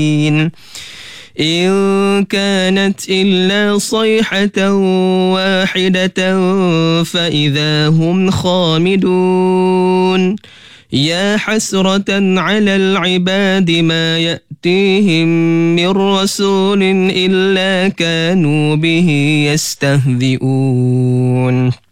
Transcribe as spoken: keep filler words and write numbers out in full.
إن كانت إلا صيحة واحدة فإذا هم خامدون يا حسرة على العباد ما يأتيهم من رسول إلا كانوا به يستهزئون